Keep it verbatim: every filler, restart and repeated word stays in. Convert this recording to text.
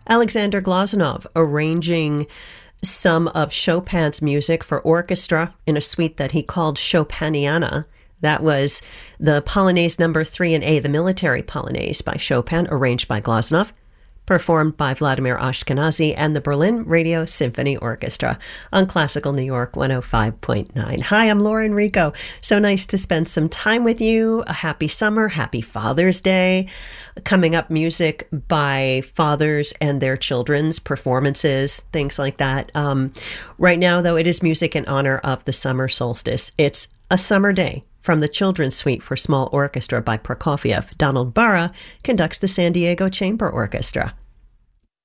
Alexander Glazunov arranging some of Chopin's music for orchestra in a suite that he called Chopiniana. That was the Polonaise number three in A, the military Polonaise by Chopin, arranged by Glazunov, performed by Vladimir Ashkenazy and the Berlin Radio Symphony Orchestra on Classical New York one oh five point nine. Hi, I'm Laura Enrico. So nice to spend some time with you. A happy summer, happy Father's Day. Coming up, music by fathers and their children's performances, things like that. Um, right now, though, it is music in honor of the summer solstice. It's A Summer Day from the Children's Suite for Small Orchestra by Prokofiev. Donald Barra conducts the San Diego Chamber Orchestra.